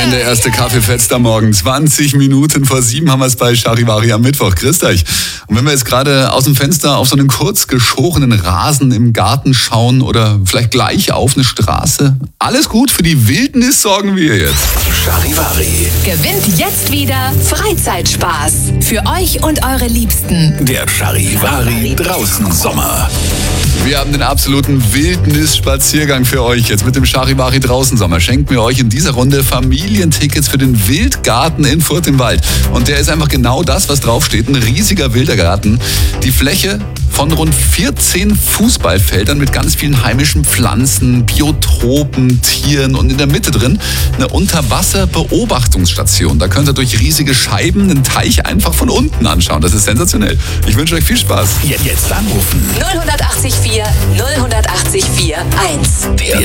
rein, der erste Kaffeefetz am Morgen. 20 Minuten vor 7 haben wir es bei Charivari am Mittwoch. Grüßt euch. Und wenn wir jetzt gerade aus dem Fenster auf so einen kurz geschorenen Rasen im Garten schauen oder vielleicht gleich auf eine Straße, alles gut, für die Wildnis sorgen wir jetzt. Charivari. Gewinnt jetzt wieder Freizeitspaß. Für euch und eure Liebsten. Der Charivari draußen Sommer. Wir haben den absoluten Wildnisspaziergang für euch jetzt mit dem Charivari draußen Sommer. Schenken wir euch in dieser Runde Familientickets für den Wildgarten in Furth im Wald. Und der ist einfach genau das, was draufsteht. Ein riesiger wilder Garten. Die Fläche von rund 14 Fußballfeldern mit ganz vielen heimischen Pflanzen, Biotopen, Tieren und in der Mitte drin eine Unterwasser-Beobachtungsstation. Da könnt ihr durch riesige Scheiben den Teich einfach von unten anschauen. Das ist sensationell. Ich wünsche euch viel Spaß. Jetzt anrufen. 080 4 080 4 1.